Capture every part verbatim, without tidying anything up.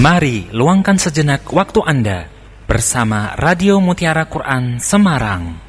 Mari luangkan sejenak waktu Anda bersama Radio Mutiara Quran Semarang.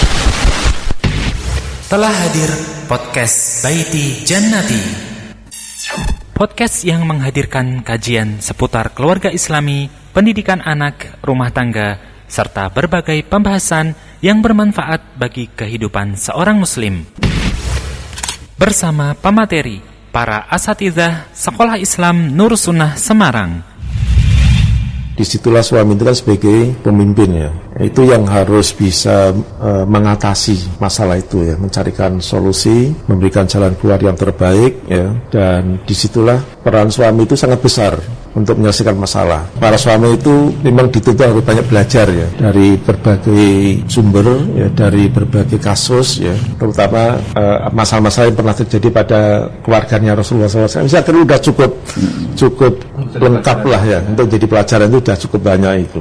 Telah hadir podcast Baiti Jannati, podcast yang menghadirkan kajian seputar keluarga Islami, pendidikan anak, rumah tangga, serta berbagai pembahasan yang bermanfaat bagi kehidupan seorang muslim. Bersama pemateri, para asatidzah Sekolah Islam Nur Sunnah Semarang. Disitulah suami itu kan sebagai pemimpin ya, itu yang harus bisa e, mengatasi masalah itu ya, mencarikan solusi, memberikan jalan keluar yang terbaik ya, dan disitulah peran suami itu sangat besar untuk menyelesaikan masalah. Para suami itu memang dituntut harus banyak belajar ya, dari berbagai sumber ya, dari berbagai kasus ya, terutama e, masalah-masalah yang pernah terjadi pada keluarganya Rasulullah shallallahu alaihi wasallam. Saya kira sudah cukup cukup lengkap lah ya, untuk jadi pelajaran itu sudah cukup banyak itu.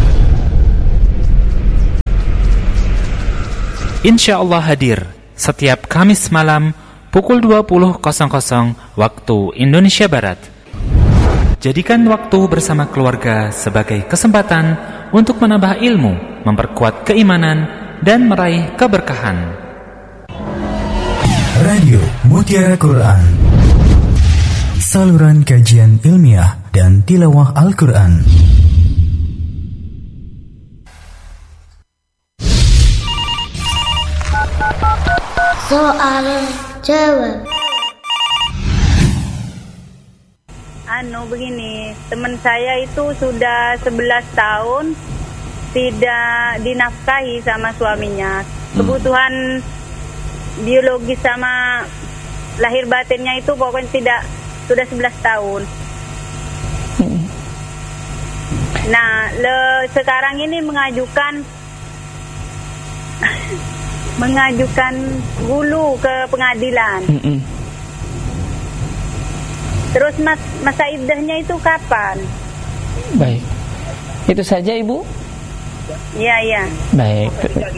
Insya Allah hadir setiap Kamis malam pukul dua puluh waktu Indonesia Barat. Jadikan waktu bersama keluarga sebagai kesempatan untuk menambah ilmu, memperkuat keimanan, dan meraih keberkahan. Radio Mutiara Quran, saluran kajian ilmiah dan tilawah Al-Quran. Soal jawab. Anu begini, teman saya itu sudah sebelas tahun tidak dinafkahi sama suaminya. Kebutuhan biologis sama lahir batinnya itu pokoknya tidak, sudah sebelas tahun. Nah, le, sekarang ini mengajukan mengajukan hulu ke pengadilan. Mm-mm. Terus mas, masa iddahnya itu kapan? Baik, itu saja Ibu. Iya iya. Baik.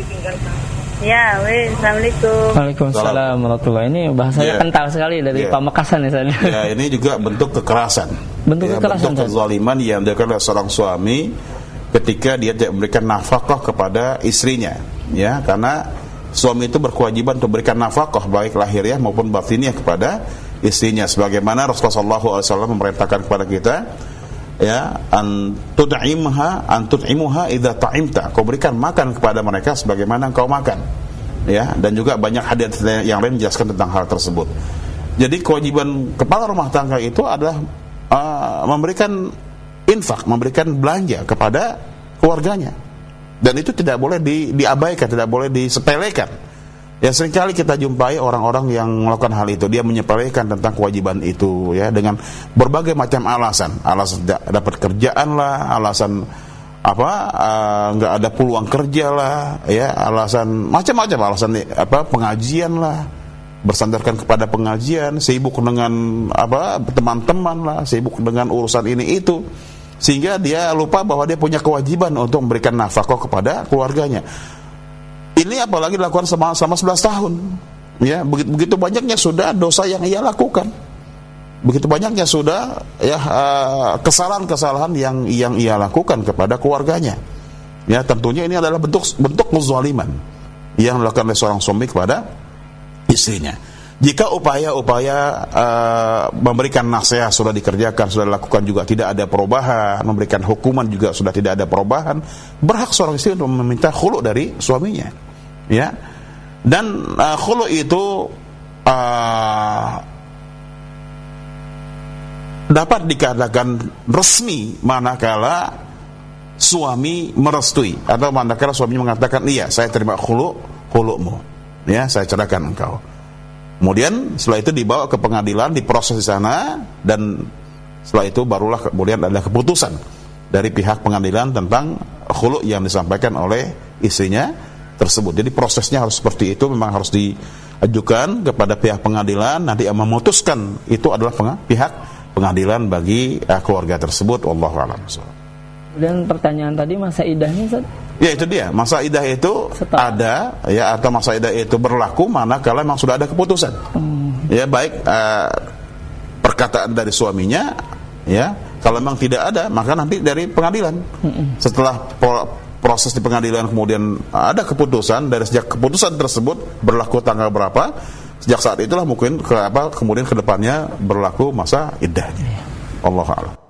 Ya, weh, assalamualaikum. Waalaikumsalam warahmatullahi. Ini bahasanya ya, kental sekali dari ya. Pamekasan ya saya. Ya, ini juga bentuk kekerasan. Bentuk ya, kekerasan. Bentuk kezaliman yang dilakukan oleh seorang suami ketika dia tidak memberikan nafkah kepada istrinya. Ya, karena suami itu berkewajiban untuk memberikan nafkah baik lahiriah maupun batiniah kepada istrinya, sebagaimana Rasulullah shallallahu alaihi wasallam memerintahkan kepada kita, ya, an tud'imha an tud'imuha idza ta'imta, kau berikan makan kepada mereka sebagaimana engkau makan, ya, dan juga banyak hadis yang lain menjelaskan tentang hal tersebut. Jadi kewajiban kepala rumah tangga itu adalah uh, memberikan infak, memberikan belanja kepada keluarganya. Dan itu tidak boleh di, diabaikan, tidak boleh disepelekan. Ya, seringkali kita jumpai orang-orang yang melakukan hal itu, dia menyepelekan tentang kewajiban itu ya, dengan berbagai macam alasan. Alasan tidak dapat kerjaan lah, alasan apa nggak uh, ada peluang kerja lah, ya, alasan macam-macam, alasan apa pengajian lah, bersandarkan kepada pengajian, sibuk dengan apa teman-teman lah, sibuk dengan urusan ini itu, sehingga dia lupa bahwa dia punya kewajiban untuk memberikan nafkah kepada keluarganya. Ini apalagi dilakukan sama sama sebelas tahun. Ya, begitu, begitu banyaknya sudah dosa yang ia lakukan. Begitu banyaknya sudah ya uh, kesalahan-kesalahan yang yang ia lakukan kepada keluarganya. Ya, tentunya ini adalah bentuk bentuk kezaliman yang dilakukan oleh seorang suami kepada istrinya. Jika upaya-upaya uh, memberikan nasihat sudah dikerjakan, sudah dilakukan juga tidak ada perubahan, memberikan hukuman juga sudah tidak ada perubahan, berhak seorang istri untuk meminta khulu dari suaminya. Ya, dan uh, khulu itu uh, dapat dikatakan resmi manakala suami merestui, atau manakala suami mengatakan iya saya terima khulu khulumu, ya, saya ceraikan engkau. Kemudian setelah itu dibawa ke pengadilan, diproses di sana, dan setelah itu barulah kemudian ada keputusan dari pihak pengadilan tentang khulu yang disampaikan oleh istrinya tersebut. Jadi prosesnya harus seperti itu, memang harus diajukan kepada pihak pengadilan, nanti yang memutuskan itu adalah pihak pengadilan bagi uh, keluarga tersebut. Wallahu a'lam. Dan pertanyaan tadi, masa idahnya Ustaz? Ya, itu dia, masa idah itu Setelah. ada ya, atau masa idah itu berlaku manakala memang sudah ada keputusan. Hmm. Ya, baik uh, perkataan dari suaminya, ya, Kalau memang tidak ada, maka nanti dari pengadilan. Setelah proses di pengadilan kemudian ada keputusan, dari sejak keputusan tersebut berlaku tanggal berapa, sejak saat itulah mungkin ke apa kemudian ke depannya berlaku masa iddahnya. Wallahu a'lam.